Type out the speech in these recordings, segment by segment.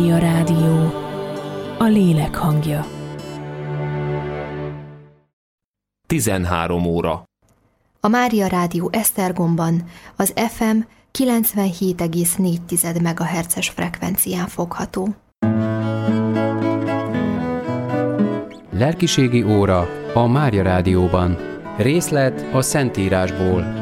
A rádió, a lélek hangja. 13 óra. A Mária Rádió Esztergomban az FM 97,4 MHz-es frekvencián fogható. Lelkiségi óra a Mária Rádióban. Részlet a Szentírásból.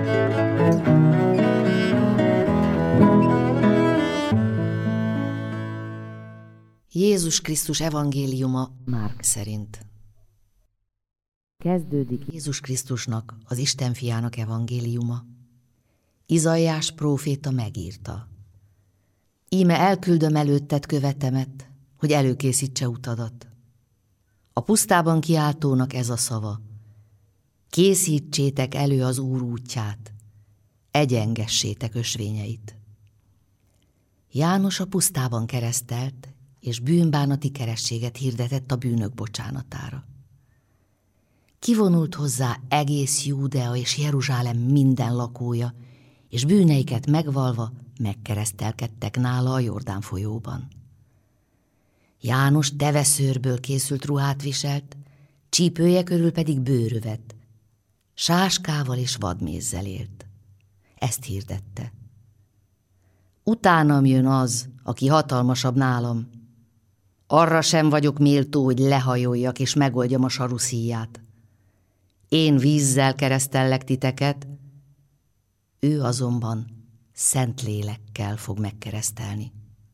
Jézus Krisztus evangéliuma Márk szerint. Kezdődik Jézus Krisztusnak, az Isten fiának evangéliuma. Izaiás próféta megírta: Íme elküldöm előtted követemet, hogy előkészítse utadat. A pusztában kiáltónak ez a szava: készítsétek elő az Úr útját, egyengessétek ösvényeit. János a pusztában keresztelt, és bűnbánati kerességet hirdetett a bűnök bocsánatára. Kivonult hozzá egész Júdea és Jeruzsálem minden lakója, és bűneiket megvalva megkeresztelkedtek nála a Jordán folyóban. János teveszőrből készült ruhát viselt, csípője körül pedig bőrövet, sáskával és vadmézzel élt. Ezt hirdette: Utánam jön az, aki hatalmasabb nálam. Arra sem vagyok méltó, hogy lehajoljak és megoldjam a saruszíját. Én vízzel keresztellek titeket, ő azonban szent lélekkel fog megkeresztelni.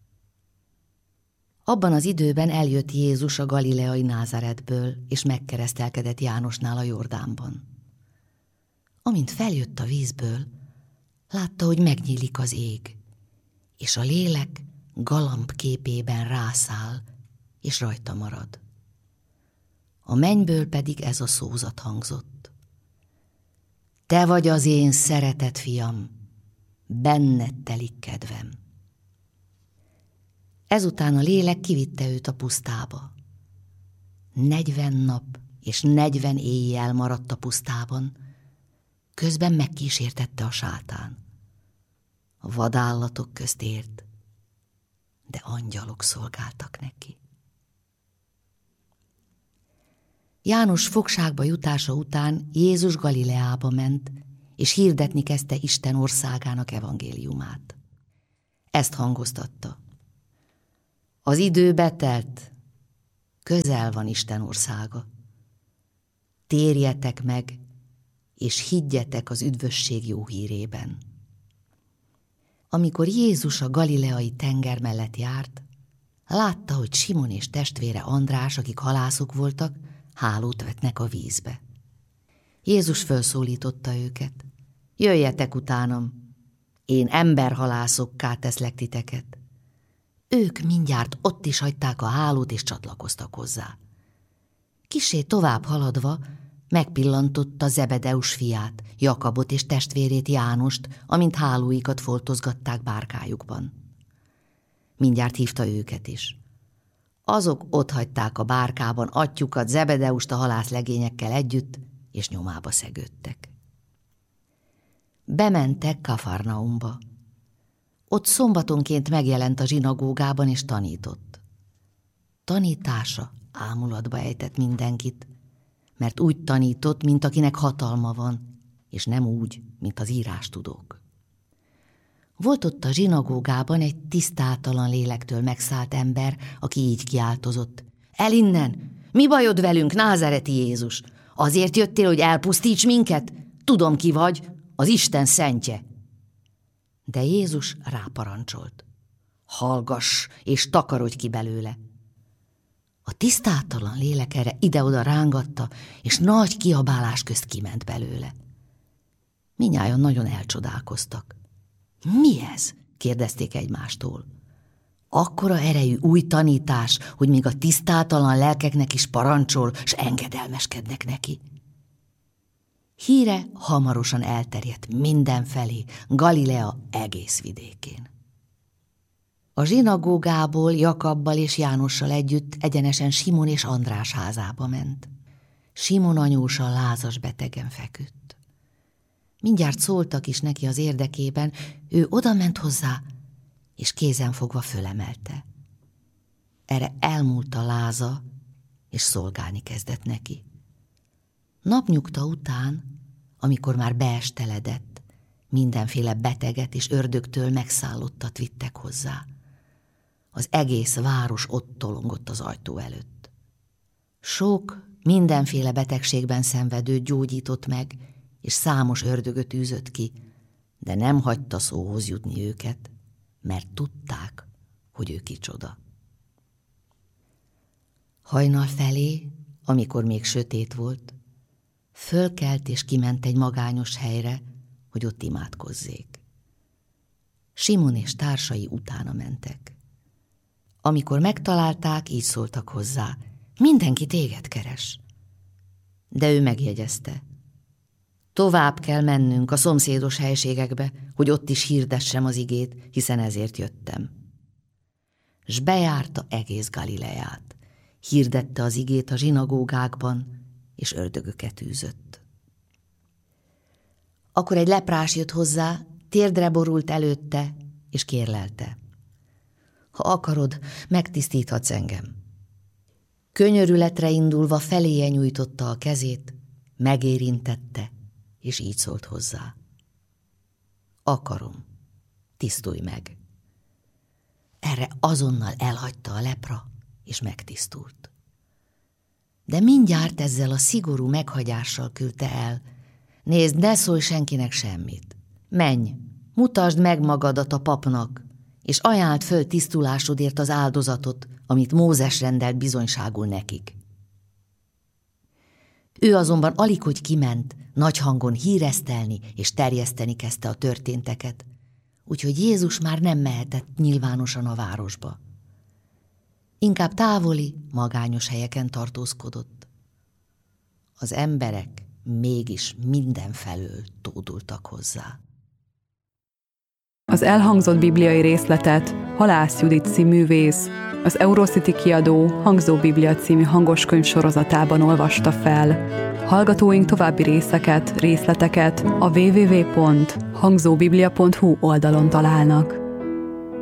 Abban az időben eljött Jézus a galileai Názáretből, és megkeresztelkedett Jánosnál a Jordánban. Amint feljött a vízből, látta, hogy megnyílik az ég, és a lélek galamb képében rászáll, és rajta marad. A mennyből pedig ez a szózat hangzott: Te vagy az én szeretett fiam, benned telik kedvem. Ezután a lélek kivitte őt a pusztába. 40 nap és 40 éjjel maradt a pusztában, közben megkísértette a sátán. A vadállatok közt élt, de angyalok szolgáltak neki. János fogságba jutása után Jézus Galileába ment, és hirdetni kezdte Isten országának evangéliumát. Ezt hangoztatta: Az idő betelt, közel van Isten országa. Térjetek meg, és higgyetek az üdvösség jó hírében. Amikor Jézus a galileai tenger mellett járt, látta, hogy Simon és testvére András, akik halászok voltak, hálót vetnek a vízbe. Jézus felszólította őket: Jöjjetek utánam, én emberhalászokká teszlek titeket. Ők mindjárt ott is hagyták a hálót, és csatlakoztak hozzá. Kissé tovább haladva megpillantotta Zebedeus fiát, Jakabot és testvérét Jánost, amint hálóikat foltozgatták bárkájukban. Mindjárt hívta őket is. Azok otthagyták a bárkában atyjukat, Zebedeust a halászlegényekkel együtt, és nyomába szegődtek. Bementek Kafarnaumba. Ott szombatonként megjelent a zsinagógában, és tanított. Tanítása ámulatba ejtett mindenkit, mert úgy tanított, mint akinek hatalma van, és nem úgy, mint az írástudók. Volt ott a zsinagógában egy tisztátalan lélektől megszállt ember, aki így kiáltozott: El innen! Mi bajod velünk, názáreti Jézus? Azért jöttél, hogy elpusztíts minket? Tudom, ki vagy, az Isten szentje. De Jézus ráparancsolt: Hallgass, és takarodj ki belőle. A tisztátalan lélek erre ide-oda rángatta, és nagy kiabálás közt kiment belőle. Mindnyájan nagyon elcsodálkoztak. Mi ez? Kérdezték egymástól. Akkora erejű új tanítás, hogy még a tisztátalan lelkeknek is parancsol, s engedelmeskednek neki. Híre hamarosan elterjedt mindenfelé, Galilea egész vidékén. A zsinagógából Jakabbal és Jánossal együtt egyenesen Simon és András házába ment. Simon anyósa lázas betegen feküdt. Mindjárt szóltak is neki az érdekében, ő odament hozzá, és kézenfogva fölemelte. Erre elmúlt a láza, és szolgálni kezdett neki. Napnyugta után, amikor már beesteledett, mindenféle beteget és ördögtől megszállottat vittek hozzá. Az egész város ott tolongott az ajtó előtt. Sok, mindenféle betegségben szenvedőt gyógyított meg, és számos ördögöt űzött ki, de nem hagyta szóhoz jutni őket, mert tudták, hogy ő kicsoda. Hajnal felé, amikor még sötét volt, fölkelt és kiment egy magányos helyre, hogy ott imádkozzék. Simon és társai utána mentek. Amikor megtalálták, így szóltak hozzá: mindenki téged keres. De ő megjegyezte: tovább kell mennünk a szomszédos helységekbe, hogy ott is hirdessem az igét, hiszen ezért jöttem. S bejárta egész Galileát, hirdette az igét a zsinagógákban, és ördögöket űzött. Akkor egy leprás jött hozzá, térdre borult előtte, és kérlelte: ha akarod, megtisztíthatsz engem. Könyörületre indulva feléje nyújtotta a kezét, megérintette, és így szólt hozzá: akarom, tisztulj meg. Erre azonnal elhagyta a lepra, és megtisztult. De mindjárt ezzel a szigorú meghagyással küldte el: nézd, ne szólj senkinek semmit. Menj, mutasd meg magadat a papnak, és ajánld föl tisztulásodért az áldozatot, amit Mózes rendelt bizonyságul nekik. Ő azonban alighogy kiment, nagy hangon híresztelni és terjeszteni kezdte a történteket, úgyhogy Jézus már nem mehetett nyilvánosan a városba. Inkább távoli, magányos helyeken tartózkodott. Az emberek mégis mindenfelől tódultak hozzá. Az elhangzott bibliai részletet Halász Judit színművész az Eurocity kiadó Hangzó Biblia című hangoskönyv sorozatában olvasta fel. Hallgatóink további részleteket a www.hangzóbiblia.hu oldalon találnak.